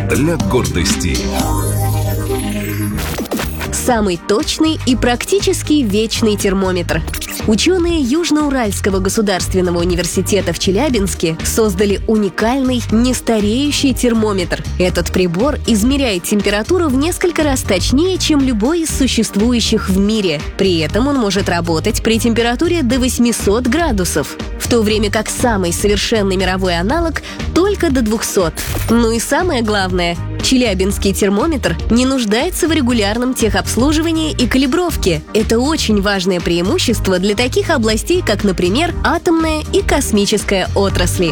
для гордости. Самый точный и практически вечный термометр. Ученые Южноуральского государственного университета в Челябинске создали уникальный нестареющий термометр. Этот прибор измеряет температуру в несколько раз точнее, чем любой из существующих в мире. При этом он может работать при температуре до 800 градусов, в то время как самый совершенный мировой аналог только до 200. Ну и самое главное, челябинский термометр не нуждается в регулярном техобслуживании и калибровке. Это очень важное преимущество для таких областей, как, например, атомная и космическая отрасли.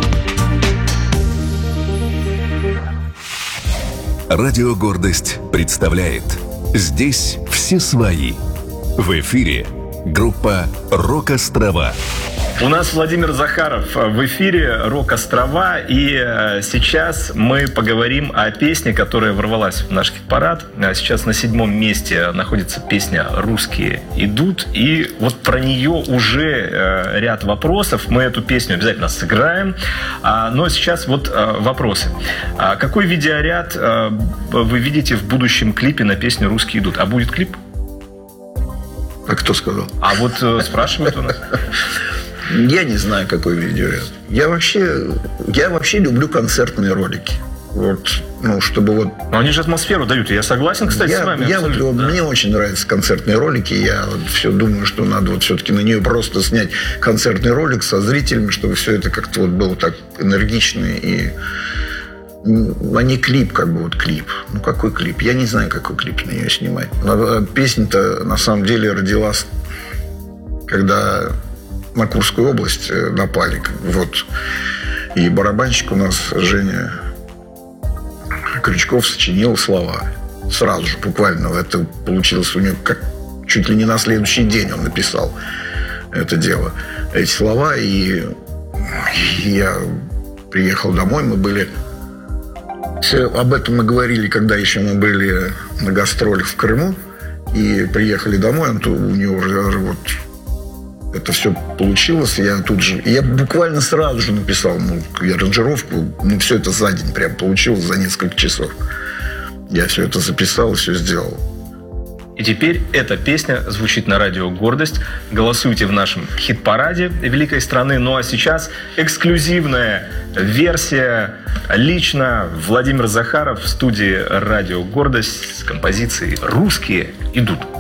Радио «Гордость» представляет «Здесь все свои». В эфире группа «Рок-Острова». У нас Владимир Захаров в эфире «Рок-Острова», и сейчас мы поговорим о песне, которая ворвалась в наш хит-парад. Сейчас на 7-м месте находится песня «Русские идут», и вот про нее уже ряд вопросов. Мы эту песню обязательно сыграем, но сейчас вот вопросы. Какой видеоряд вы видите в будущем клипе на песню «Русские идут»? А будет клип? А кто сказал? А вот спрашивают у нас. Я не знаю, какой видеоряд. Я вообще люблю концертные ролики. Вот, чтобы вот... Но они же атмосферу дают. Я согласен, кстати, с вами. Мне очень нравятся концертные ролики. Я все думаю, что надо вот все-таки на нее просто снять концертный ролик со зрителями, чтобы все это как-то вот было так энергично и... А не клип, клип. Какой клип? Я не знаю, какой клип на нее снимать. Но песня-то на самом деле родилась, когда на Курскую область напали. Вот. И барабанщик у нас, Женя Крючков, сочинил слова. Сразу же, буквально. Это получилось у него чуть ли не на следующий день он написал это дело. Эти слова. И я приехал домой, мы были... Об этом мы говорили, когда еще мы были на гастролях в Крыму. И приехали домой, у него уже вот это все получилось. Я буквально сразу же написал аранжировку. Все это за день прям получилось, за несколько часов. Я все это записал и все сделал. И теперь эта песня звучит на радио «Гордость». Голосуйте в нашем хит-параде великой страны. Ну а сейчас эксклюзивная версия. Лично Владимир Захаров в студии радио «Гордость» с композицией «Русские идут».